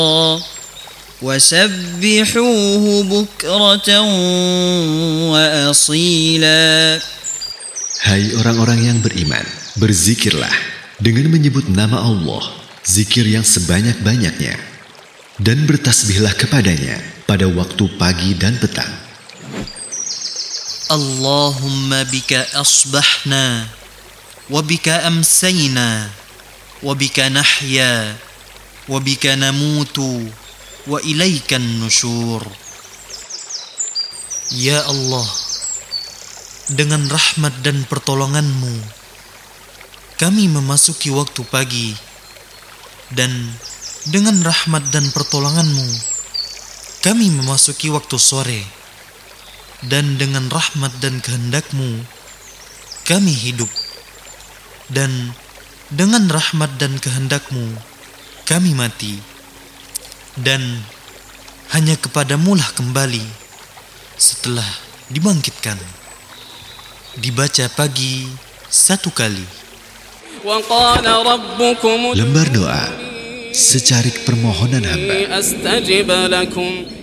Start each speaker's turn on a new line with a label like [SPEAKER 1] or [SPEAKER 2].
[SPEAKER 1] وسبحوه بكرة وأصيلا.
[SPEAKER 2] Hai orang-orang yang beriman, berzikirlah dengan menyebut nama Allah, zikir yang sebanyak-banyaknya, dan bertasbihlah kepadanya pada waktu pagi dan petang.
[SPEAKER 1] Allahumma bika asbahna, wa bika amsayna, wa bika nahya, wa bika namutu, wa ilaikan nusyur. Ya Allah, dengan rahmat dan pertolongan-Mu, kami memasuki waktu pagi, dan dengan rahmat dan pertolongan-Mu, kami memasuki waktu sore, dan dengan rahmat dan kehendak-Mu, kami hidup, dan dengan rahmat dan kehendak-Mu, kami mati, dan hanya kepadamu lah kembali setelah dibangkitkan. Dibaca pagi 1 kali.
[SPEAKER 2] Lembar doa secarik permohonan hamba.